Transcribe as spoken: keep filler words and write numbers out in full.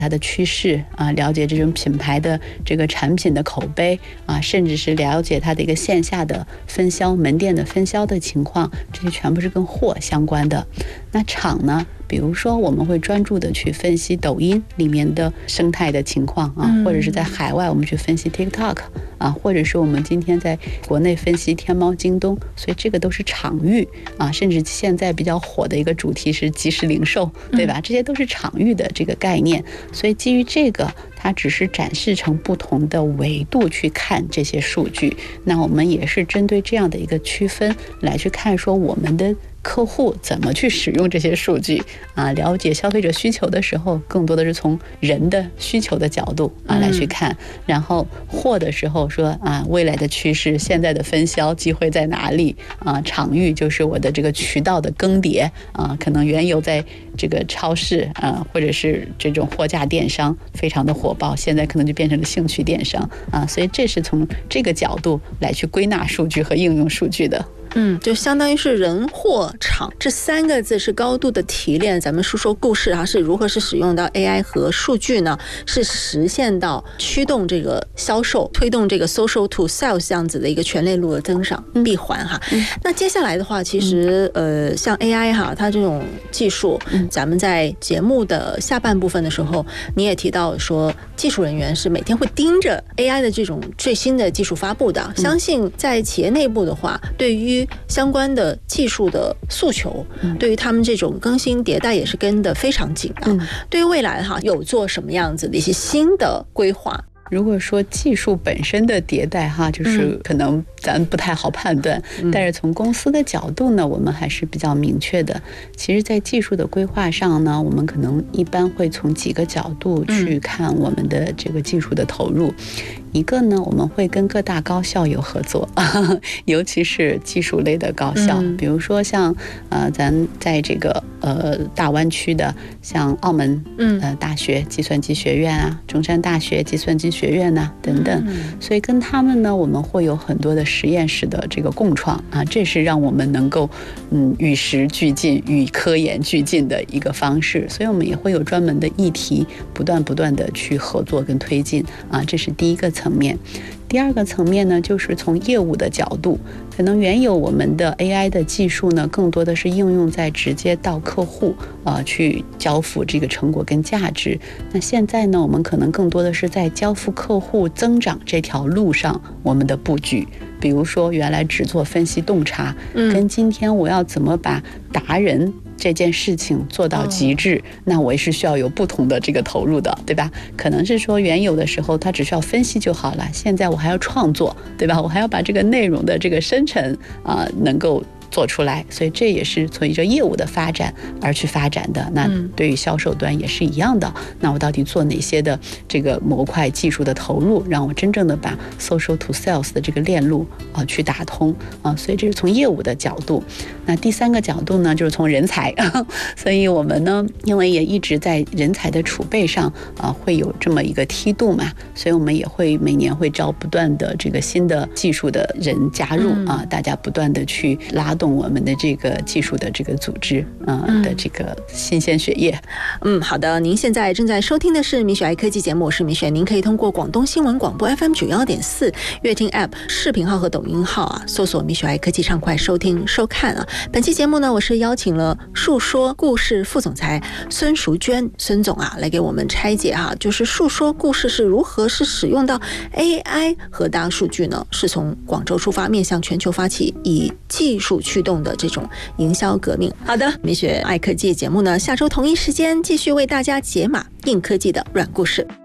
它的趋势啊，了解这种品牌的这个产品的口碑啊，甚至是了解它的一个线下的分销、门店的分销的情况，这些全部是跟货相关的。那厂呢，比如说我们会专注的去分析抖音里面的生态的情况啊，或者是在海外我们去分析 TikTok 啊，或者是我们今天在国内分析天猫、京东，所以这个都是场域啊，甚至现在比较火的一个主题是即时零售，对吧？这些都是场域的这个概念。所以基于这个，它只是展示成不同的维度去看这些数据。那我们也是针对这样的一个区分来去看，说我们的客户怎么去使用这些数据啊？了解消费者需求的时候，更多的是从人的需求的角度啊来去看。然后货的时候说啊，未来的趋势，现在的分销机会在哪里啊？场域就是我的这个渠道的更迭啊，可能原有在这个超市啊，或者是这种货架电商非常的火爆，现在可能就变成了兴趣电商啊，所以这是从这个角度来去归纳数据和应用数据的。 嗯，就相当于是人货场这三个字是高度的提炼。咱们述说故事啊，是如何是使用到 A I 和数据呢？是实现到驱动这个销售，推动这个 social to sales 这样子的一个全链路的增长闭环哈。嗯、那接下来的话，其实、嗯、呃，像 A I 哈，它这种技术，嗯、咱们在节目的下半部分的时候，你也提到说，技术人员是每天会盯着 A I 的这种最新的技术发布的。相信在企业内部的话，对于相关的技术的诉求，嗯、对于他们这种更新迭代也是跟得非常紧的。嗯、对于未来哈，有做什么样子的一些新的规划？ 如果说技术本身的迭代哈，就是可能咱不太好判断，嗯、但是从公司的角度呢，我们还是比较明确的。其实在技术的规划上呢，我们可能一般会从几个角度去看我们的这个技术的投入。一个呢，我们会跟各大高校有合作，尤其是技术类的高校，嗯、比如说像呃，咱在这个呃大湾区的，像澳门呃大学计算机学院啊，中山大学计算机学院呐、啊、等等，嗯、所以跟他们呢，我们会有很多的实验室的这个共创啊，这是让我们能够嗯与时俱进、与科研俱进的一个方式。所以我们也会有专门的议题，不断不断的去合作跟推进啊，这是第一个层面。第二个层面呢，就是从业务的角度，可能原有我们的 A I 的技术呢，更多的是应用在直接到客户呃去交付这个成果跟价值。那现在呢，我们可能更多的是在交付客户增长这条路上我们的布局。比如说原来只做分析洞察，嗯、跟今天我要怎么把达人这件事情做到极致，哦、那我也是需要有不同的这个投入的，对吧？可能是说原有的时候它只需要分析就好了，现在我还要创作，对吧？我还要把这个内容的这个生成啊、呃、能够做出来，所以这也是随着业务的发展而去发展的。那对于销售端也是一样的，嗯、那我到底做哪些的这个模块技术的投入，让我真正的把 social to sales 的这个链路啊、呃、去打通啊、呃，所以这是从业务的角度。那第三个角度呢，就是从人才，所以我们呢，因为也一直在人才的储备上啊、呃，会有这么一个梯度嘛，所以我们也会每年会招不断的这个新的技术的人加入啊、呃，大家不断的去拉动我们的这个技术的这个组织啊、呃、的这个新鲜血液。 嗯，好的，您现在正在收听的是米雪爱科技节目，我是米雪，您可以通过广东新闻广播 F M 九幺点四乐听 App 视频号和抖音号啊，搜索米雪爱科技畅快收听收看啊。本期节目呢，我是邀请了述说故事副总裁孙淑娟孙总啊，来给我们拆解哈、啊，就是述说故事是如何是使用到 A I 和大数据呢？是从广州出发，面向全球发起以技术驱动的这种营销革命。好的，米雪爱科技节目呢，下周同一时间继续为大家解码硬科技的软故事。